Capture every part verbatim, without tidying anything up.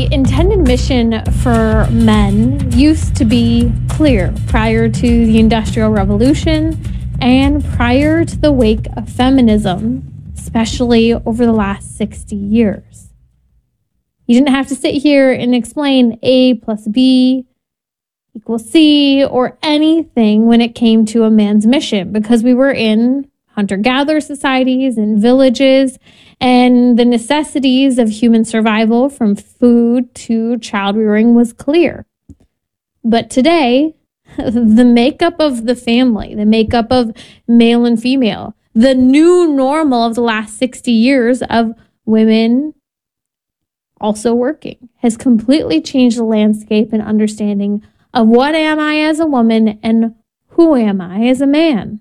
The intended mission for men used to be clear prior to the Industrial Revolution and prior to the wake of feminism, especially over the last sixty years. You didn't have to sit here and explain A plus B equals C or anything when it came to a man's mission, because we were in hunter-gatherer societies and villages, and the necessities of human survival from food to child rearing was clear. But today, the makeup of the family, the makeup of male and female, the new normal of the last sixty years of women also working has completely changed the landscape and understanding of what am I as a woman and who am I as a man.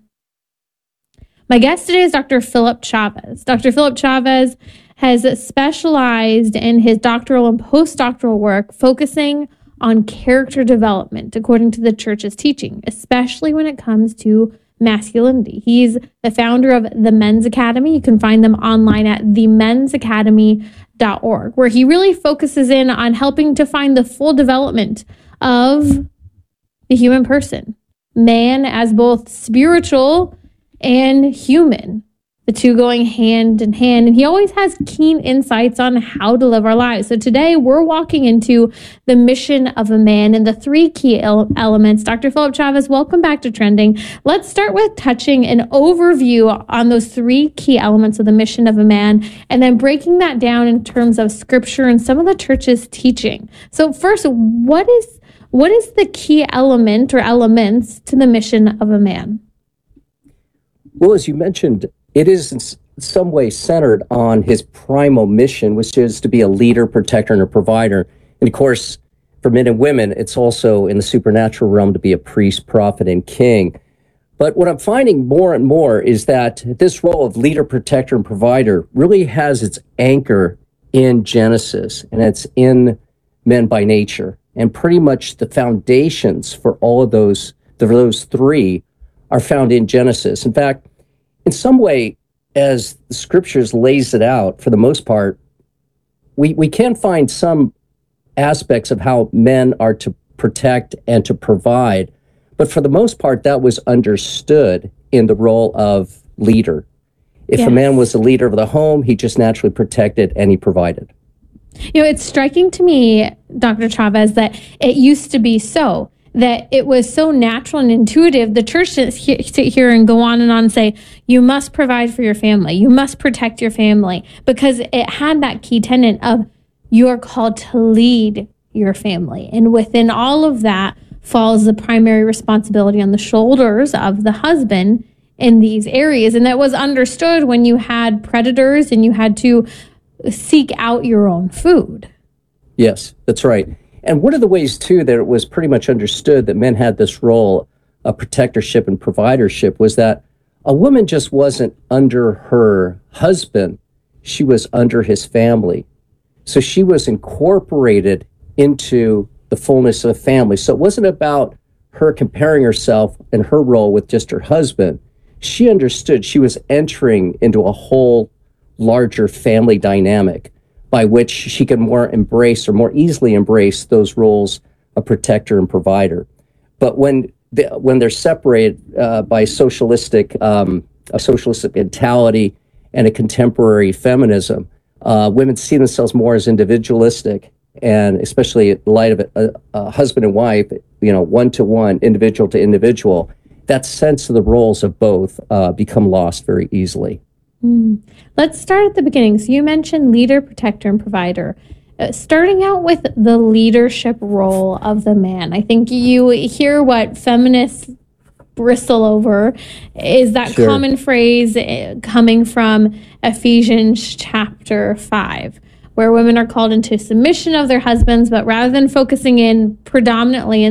My guest today is Doctor Philip Chavez. Doctor Philip Chavez has specialized in his doctoral and postdoctoral work focusing on character development according to the church's teaching, especially when it comes to masculinity. He's the founder of the Men's Academy. You can find them online at the men's academy dot org, where he really focuses in on helping to find the full development of the human person, man as both spiritual and human, the two going hand in hand. And he always has keen insights on how to live our lives. So today we're walking into the mission of a man and the three key ele- elements. Doctor Philip Chavez, welcome back to Trending. Let's start with touching an overview on those three key elements of the mission of a man, and then breaking that down in terms of scripture and some of the church's teaching. So first, what is what is the key element or elements to the mission of a man? Well, as you mentioned, it is in some way centered on his primal mission, which is to be a leader, protector, and a provider. And of course, for men and women, it's also in the supernatural realm to be a priest, prophet, and king. But what I'm finding more and more is that this role of leader, protector, and provider really has its anchor in Genesis, and it's in men by nature. And pretty much the foundations for all of those, those three are found in Genesis. In fact, in some way, as the scriptures lays it out, for the most part, we, we can find some aspects of how men are to protect and to provide, but for the most part, that was understood in the role of leader. If yes. a man was the leader of the home, he just naturally protected and he provided. You know, it's striking to me, Doctor Chavez, that it used to be so. That it was so natural and intuitive. The church didn't sit here and go on and on and say, you must provide for your family. You must protect your family, because it had that key tenet of you are called to lead your family. And within all of that falls the primary responsibility on the shoulders of the husband in these areas. And that was understood when you had predators and you had to seek out your own food. Yes, that's right. And one of the ways, too, that it was pretty much understood that men had this role of protectorship and providership was that a woman just wasn't under her husband. She was under his family. So she was incorporated into the fullness of the family. So it wasn't about her comparing herself and her role with just her husband. She understood she was entering into a whole larger family dynamic, by which she can more embrace or more easily embrace those roles of protector and provider. But when they, when they're separated uh, by socialistic um, a socialistic mentality and a contemporary feminism, uh, women see themselves more as individualistic, and especially in light of a, a husband and wife, you know, one to one, individual to individual, that sense of the roles of both uh, become lost very easily. Mm. Let's start at the beginning. So you mentioned leader, protector, and provider. Uh, starting out with the leadership role of the man. I think you hear what feminists bristle over is that sure. common phrase coming from Ephesians chapter five, where women are called into submission of their husbands, but rather than focusing in predominantly